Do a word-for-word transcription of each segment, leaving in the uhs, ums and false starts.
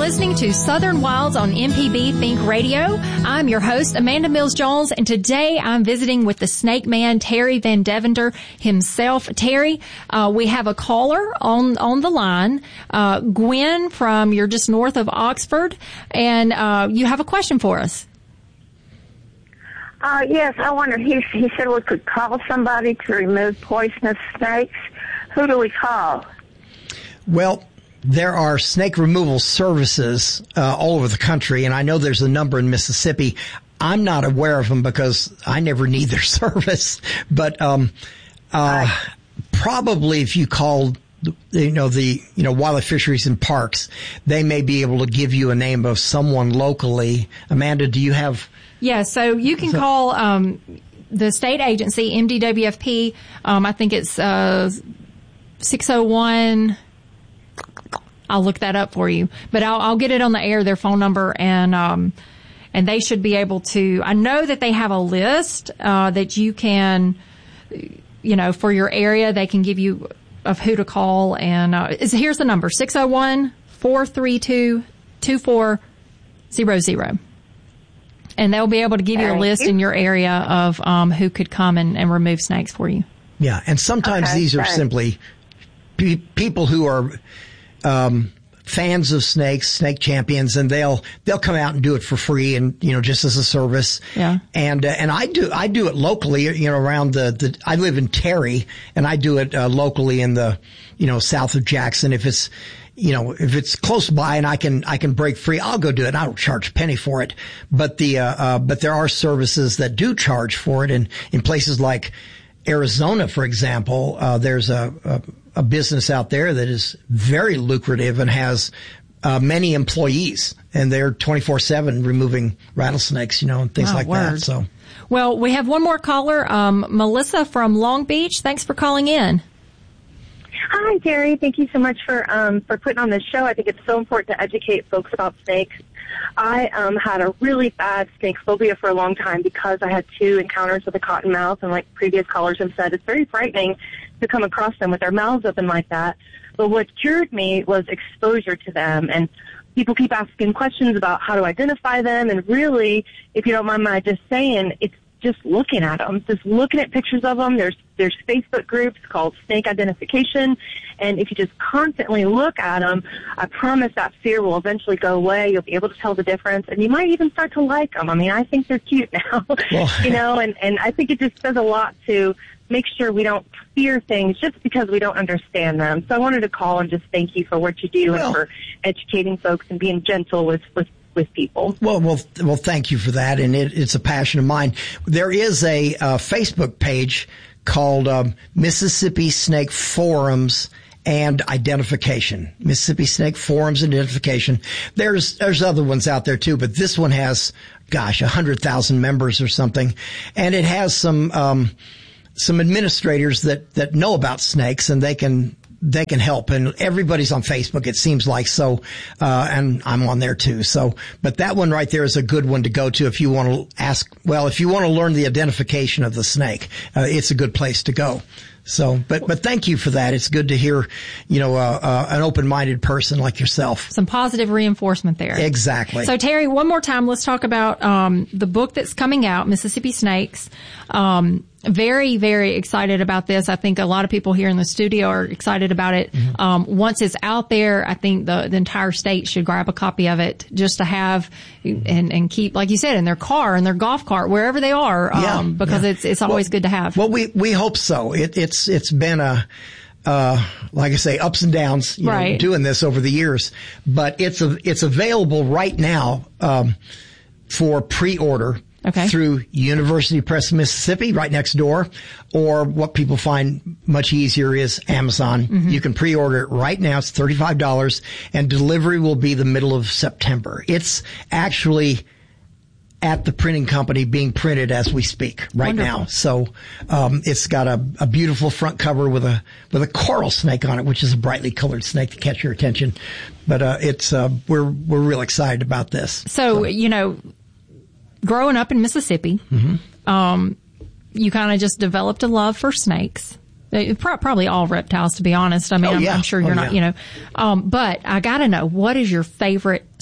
listening to Southern Wilds on M P B Think Radio. I'm your host, Amanda Mills-Jones, and today I'm visiting with the snake man, Terry Van Deventer himself. Terry, uh, we have a caller on, on the line, uh, Gwen from, you're just north of Oxford, and uh, you have a question for us. Uh, yes, I wonder, he, he said we could call somebody to remove poisonous snakes. Who do we call? Well, there are snake removal services uh, all over the country, and I know there's a number in Mississippi. I'm not aware of them because I never need their service. But um, uh, I, probably if you call, you know, the you know Wildlife Fisheries and Parks, they may be able to give you a name of someone locally. Amanda, do you have? Yeah, so you can so, call um, the state agency, M D W F P. Um, I think it's uh, six oh one. I'll look that up for you, but I'll, I'll get it on the air, their phone number, and um, and they should be able to. I know that they have a list uh, that you can, you know, for your area. They can give you of who to call, and uh, is, here's the number: six oh one, four three two, two four zero zero. And they'll be able to give you a list in your area of um, who could come and, and remove snakes for you. Yeah, and sometimes okay, these are thanks. simply pe- people who are um, fans of snakes, snake champions, and they'll they'll come out and do it for free, and you know, just as a service. Yeah. And uh, and I do I do it locally. You know, around the, the I live in Terry, and I do it uh, locally in the you know south of Jackson. If it's You know, if it's close by and I can, I can break free, I'll go do it. I don't charge a penny for it. But the, uh, uh, but there are services that do charge for it. And in places like Arizona, for example, uh, there's a, a, a business out there that is very lucrative and has, uh, many employees, and they're twenty-four seven removing rattlesnakes, you know, and things oh, like word. that. So. Well, we have one more caller, um, Melissa from Long Beach. Thanks for calling in. Hi, Terry. Thank you so much for um, for putting on this show. I think it's so important to educate folks about snakes. I um, had a really bad snake phobia for a long time because I had two encounters with a cottonmouth, and like previous callers have said, it's very frightening to come across them with their mouths open like that. But what cured me was exposure to them, and people keep asking questions about how to identify them, and really, if you don't mind my just saying, it's just looking at them, just looking at pictures of them. There's there's Facebook groups called Snake Identification, and if you just constantly look at them, I promise that fear will eventually go away. You'll be able to tell the difference, and you might even start to like them. I mean, I think they're cute now, well, you know, and, and I think it just does a lot to make sure we don't fear things just because we don't understand them. So I wanted to call and just thank you for what you do well, and for educating folks and being gentle with, with with people. Well, well, well, thank you for that, and it, it's a passion of mine. There is a uh, Facebook page called um, Mississippi Snake Forums and Identification. Mississippi Snake Forums and Identification. There's there's other ones out there too, but this one has, gosh, a hundred thousand members or something, and it has some um, some administrators that that know about snakes, and they can. They can help, and everybody's on Facebook, it seems like, so, uh, and I'm on there too, so, but that one right there is a good one to go to if you want to ask, well, if you want to learn the identification of the snake, uh, it's a good place to go. So, but, but thank you for that. It's good to hear, you know, uh, uh, an open-minded person like yourself. Some positive reinforcement there. Exactly. So, Terry, one more time, let's talk about, um, the book that's coming out, Mississippi Snakes. Um, very, very excited about this. I think a lot of people here in the studio are excited about it. Mm-hmm. Um, once it's out there, I think the, the entire state should grab a copy of it just to have and, and keep, like you said, in their car, in their golf cart, wherever they are, yeah, um, because yeah. it's, it's always well, good to have. Well, we, we hope so. It, it's, it's been a, uh, like I say, ups and downs, you right. know, doing this over the years, but it's a, it's available right now, um, for pre-order. Okay. Through University Press Mississippi, right next door, or what people find much easier is Amazon. Mm-hmm. You can pre-order it right now. It's thirty-five dollars, and delivery will be the middle of September. It's actually at the printing company being printed as we speak right Wonderful. now. So um it's got a, a beautiful front cover with a with a coral snake on it, which is a brightly colored snake to catch your attention. But uh it's uh we're we're real excited about this. So, so. you know, growing up in Mississippi, mm-hmm. um, you kind of just developed a love for snakes. Probably all reptiles, to be honest. I mean, oh, I'm, yeah. I'm sure you're oh, not, yeah. you know. Um, but I got to know, what is your favorite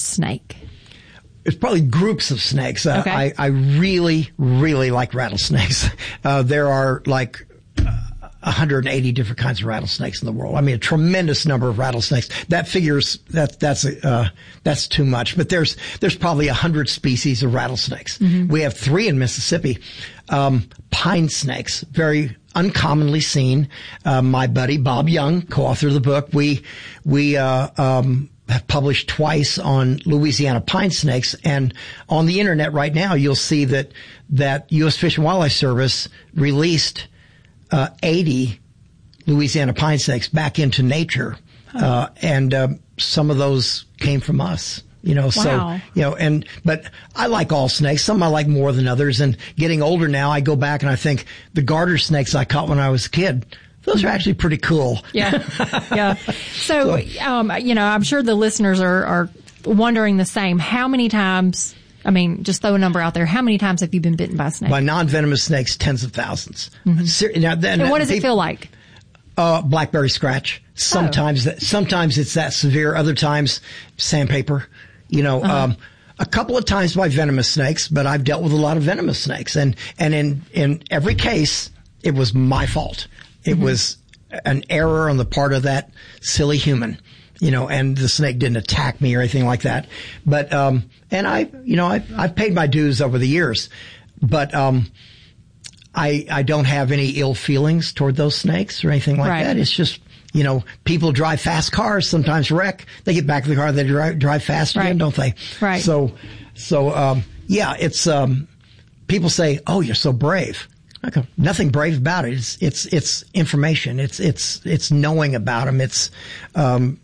snake? It's probably groups of snakes. Uh, Okay. I, I really, really like rattlesnakes. Uh, there are like uh, one hundred eighty different kinds of rattlesnakes in the world. I mean, a tremendous number of rattlesnakes. That figures that that's uh, that's too much. But there's there's probably a hundred species of rattlesnakes. Mm-hmm. We have three in Mississippi. Um, pine snakes, very uncommonly seen. Uh, my buddy Bob Young, co-author of the book, we we uh, um, have published twice on Louisiana pine snakes, and on the internet right now, you'll see that that U S Fish and Wildlife Service released uh, eighty Louisiana pine snakes back into nature, uh, and uh, some of those came from us. You know, Wow. so, you know, and, but I like all snakes. Some I like more than others. And getting older now, I go back and I think the garter snakes I caught when I was a kid, those are actually pretty cool. Yeah. Yeah. So, um, you know, I'm sure the listeners are, are wondering the same. How many times, I mean, just throw a number out there. How many times have you been bitten by a snake? By non-venomous snakes, tens of thousands. Mm-hmm. Ser- now, then, and what does people, it feel like? Uh, blackberry scratch. Sometimes, oh. that, sometimes it's that severe. Other times, sandpaper. You know, uh-huh. um, a couple of times by venomous snakes, but I've dealt with a lot of venomous snakes. And, and in, in every case, it was my fault. It mm-hmm. was an error on the part of that silly human, you know, and the snake didn't attack me or anything like that. But, um, and I, you know, I, I've paid my dues over the years, but, um, I, I don't have any ill feelings toward those snakes or anything like right. that. It's just, you know, people drive fast cars, sometimes wreck. They get back to the car, they drive, drive fast right. again, don't they? Right. So, so, um, yeah, it's, um, people say, oh, you're so brave. I go, nothing brave about it. It's, it's, it's information. It's, it's, it's knowing about them. It's, um,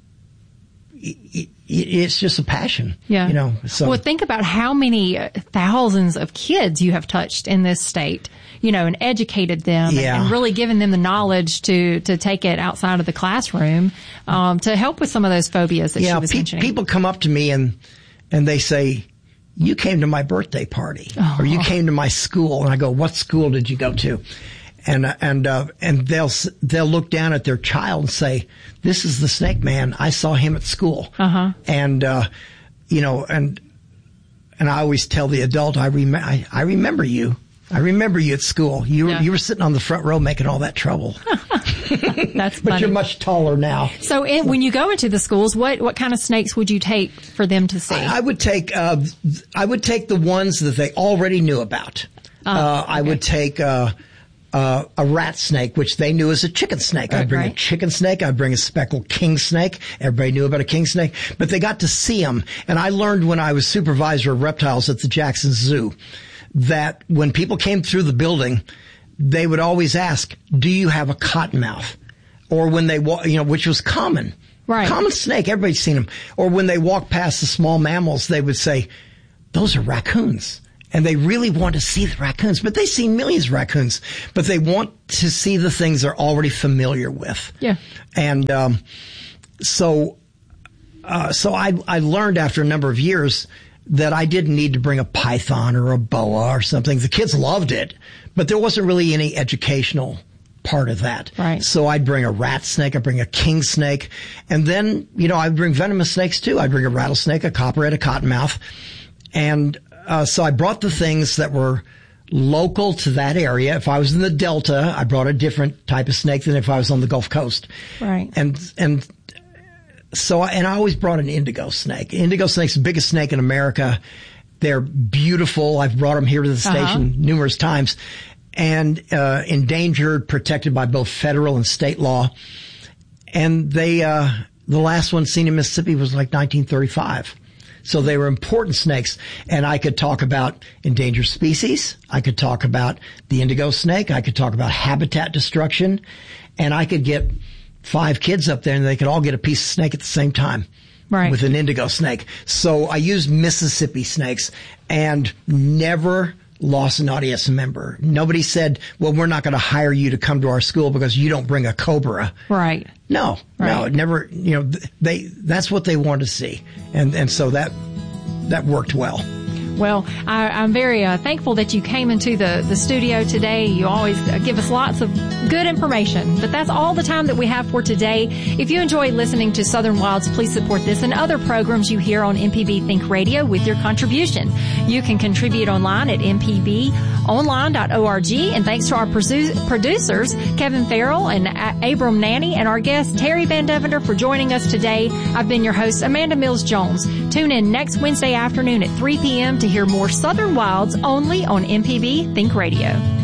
it, it's just a passion. Yeah. You know, so. Well, think about how many thousands of kids you have touched in this state, you know, and educated them yeah. and, and really given them the knowledge to, to take it outside of the classroom, um, to help with some of those phobias that yeah, she was pe- mentioning. People come up to me and, and they say, you came to my birthday party oh. or you came to my school. And I go, what school did you go to? And, and, uh, and they'll, they'll look down at their child and say, this is the snake man. I saw him at school. Uh-huh. And, uh, you know, and, and I always tell the adult, I rem- I, I remember you. I remember you at school. You were, yeah. you were sitting on the front row making all that trouble. That's But funny. you're much taller now. So in, when you go into the schools, what, what kind of snakes would you take for them to see? I, I would take, uh, I would take the ones that they already knew about. Oh, uh, okay. I would take, uh, Uh, a rat snake, which they knew as a chicken snake. I'd bring right. a chicken snake. I'd bring a speckled king snake. Everybody knew about a king snake, but they got to see them. And I learned when I was supervisor of reptiles at the Jackson Zoo that when people came through the building, they would always ask, do you have a cottonmouth? Or when they walk, you know, which was common. Right. Common snake. Everybody's seen them. Or when they walk past the small mammals, they would say, those are raccoons. And they really want to see the raccoons, but they see millions of raccoons, but they want to see the things they're already familiar with. Yeah. And, um, so, uh, so I, I learned after a number of years that I didn't need to bring a python or a boa or something. The kids loved it, but there wasn't really any educational part of that. Right. So I'd bring a rat snake, I'd bring a king snake, and then, you know, I'd bring venomous snakes too. I'd bring a rattlesnake, a copperhead, a cottonmouth, and Uh, so I brought the things that were local to that area. If I was in the Delta, I brought a different type of snake than if I was on the Gulf Coast. Right. And, and so, I, and I always brought an indigo snake. Indigo snake's the biggest snake in America. They're beautiful. I've brought them here to the station uh-huh. numerous times. And, uh, endangered, protected by both federal and state law. And they, uh, the last one seen in Mississippi was like nineteen thirty-five. So they were important snakes, and I could talk about endangered species. I could talk about the indigo snake. I could talk about habitat destruction, and I could get five kids up there and they could all get a piece of snake at the same time. Right. With an indigo snake. So I used Mississippi snakes and never lost an audience member. Nobody said, well, we're not going to hire you to come to our school because you don't bring a cobra. Right. No, right. no, it never, you know, they, that's what they wanted to see. And, and so that, that worked well. Well, I, I'm very uh, thankful that you came into the, the studio today. You always uh, give us lots of good information. But that's all the time that we have for today. If you enjoy listening to Southern Wilds, please support this and other programs you hear on M P B Think Radio with your contribution. You can contribute online at m p b online dot org. And thanks to our producers, Kevin Farrell and Abram Nanny, and our guest, Terry Van Deventer, for joining us today. I've been your host, Amanda Mills-Jones. Tune in next Wednesday afternoon at three p.m. to hear more Southern Wilds only on M P B Think Radio.